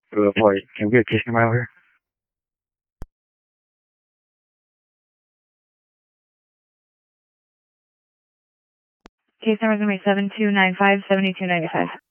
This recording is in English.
Boy, can we get a case number out here? Case number is going to be 7295-7295.